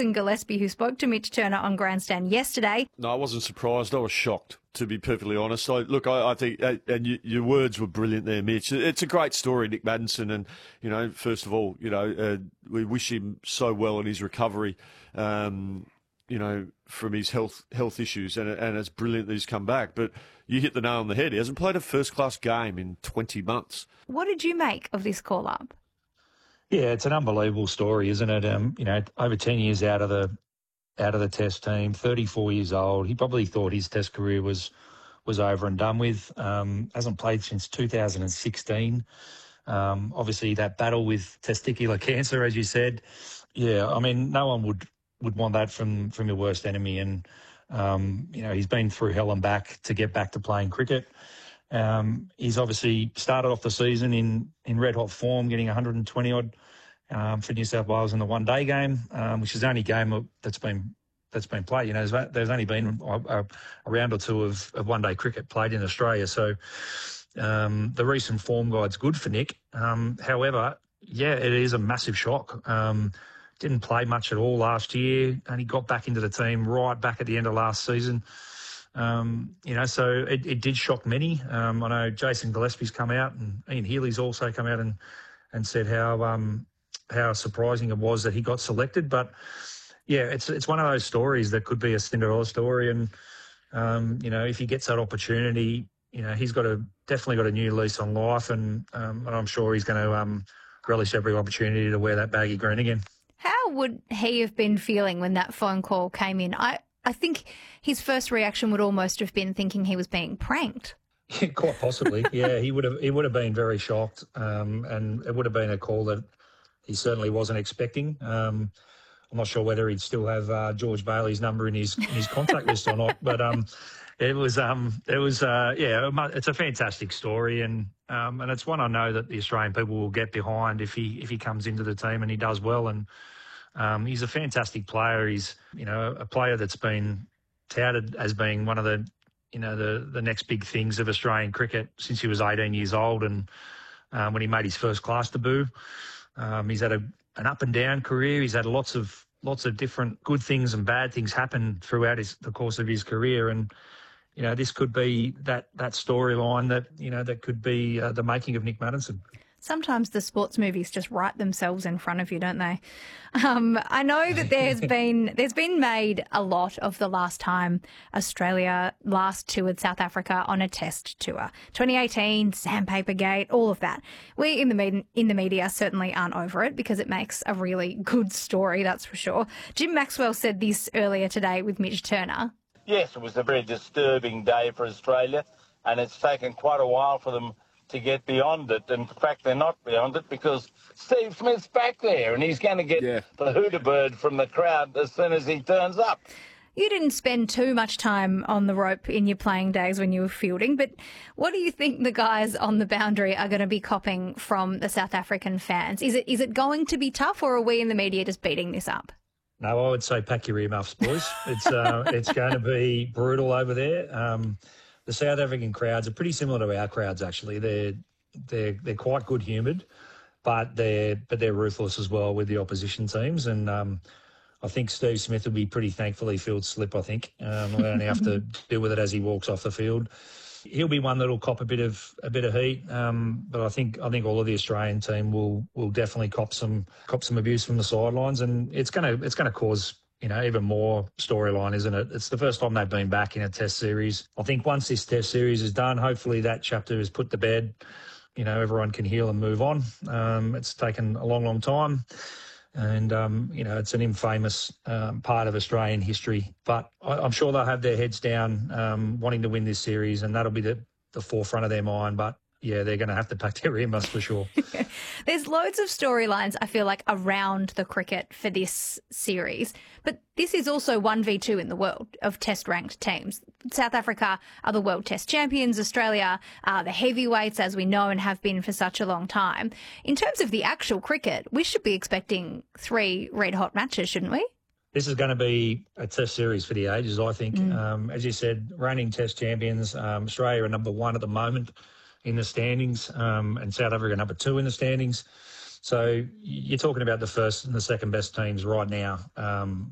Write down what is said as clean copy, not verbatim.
Jason Gillespie, who spoke to Mitch Turner on Grandstand yesterday. No, I wasn't surprised. I was shocked, to be perfectly honest. I think, and your words were brilliant there, Mitch. It's a great story, Nick Maddinson, and, you know, first of all, you know, we wish him so well in his recovery, you know, from his health issues, and it's brilliant that he's come back. But you hit the nail on the head. He hasn't played a first-class game in 20 months. What did you make of this call-up? Yeah, it's an unbelievable story, isn't it? You know, over 10 years out of the Test team, 34 years old. He probably thought his Test career was over and done with. Hasn't played since 2016. Obviously, that battle with testicular cancer, as you said. Yeah, I mean, no one would want that from your worst enemy. And, you know, he's been through hell and back to get back to playing cricket. He's obviously started off the season in red-hot form, getting 120-odd for New South Wales in the one-day game, which is the only game that's been played. You know, there's only been a round or two of one-day cricket played in Australia. So the recent form guide's good for Nick. However, yeah, it is a massive shock. Didn't play much at all last year, and he got back into the team right back at the end of last season. You know, so it did shock many. I know Jason Gillespie's come out, and Ian Healy's also come out and said how surprising it was that he got selected. But yeah, it's one of those stories that could be a Cinderella story, and you know, if he gets that opportunity, you know, he's definitely got a new lease on life, and I'm sure he's going to relish every opportunity to wear that baggy green again. How would he have been feeling when that phone call came in? I think his first reaction would almost have been thinking he was being pranked. Yeah, quite possibly. Yeah, he would have been very shocked, and it would have been a call that he certainly wasn't expecting. I'm not sure whether he'd still have George Bailey's number in his contact list or not, but it's a fantastic story, and it's one I know that the Australian people will get behind if he comes into the team and he does well. And he's a fantastic player. He's, you know, a player that's been touted as being one of the, you know, the next big things of Australian cricket since he was 18 years old, and when he made his first class debut. He's had an up and down career. He's had lots of different good things and bad things happen throughout the course of his career, and you know, this could be that storyline that, you know, that could be the making of Nick Maddinson. Sometimes the sports movies just write themselves in front of you, don't they? I know that there's been made a lot of the last time Australia last toured South Africa on a Test tour. 2018, Sandpaper Gate, all of that. We in the media certainly aren't over it because it makes a really good story, that's for sure. Jim Maxwell said this earlier today with Mitch Turner. Yes, it was a very disturbing day for Australia, and it's taken quite a while for them to get beyond it. In fact, they're not beyond it because Steve Smith's back there, and he's going to get the hooter bird from the crowd as soon as he turns up. You didn't spend too much time on the rope in your playing days when you were fielding, but what do you think the guys on the boundary are going to be copping from the South African fans? Is it going to be tough, or are we in the media just beating this up? No, I would say pack your earmuffs, boys. It's going to be brutal over there. The South African crowds are pretty similar to our crowds, actually. They're quite good-humoured, but they're ruthless as well with the opposition teams. And I think Steve Smith will be pretty thankful he fields slip. I think we only have to deal with it as he walks off the field. He'll be one that'll cop a bit of heat, but I think all of the Australian team will definitely cop some abuse from the sidelines, and it's gonna cause, you know, even more storyline, isn't it? It's the first time they've been back in a Test series. I think once this Test series is done, hopefully that chapter is put to bed. You know, everyone can heal and move on. It's taken a long time. And, you know, it's an infamous part of Australian history. But I'm sure they'll have their heads down wanting to win this series, and that'll be the forefront of their mind. But, yeah, they're going to have to pack their earmuffs for sure. There's loads of storylines, I feel like, around the cricket for this series. But this is also 1v2 in the world of Test-ranked teams. South Africa are the World Test champions. Australia are the heavyweights, as we know and have been for such a long time. In terms of the actual cricket, we should be expecting 3 red-hot matches, shouldn't we? This is going to be a Test series for the ages, I think. As you said, reigning Test champions. Australia are number 1 at the moment in the standings, and South Africa number 2 in the standings. So you're talking about the first and the second best teams right now.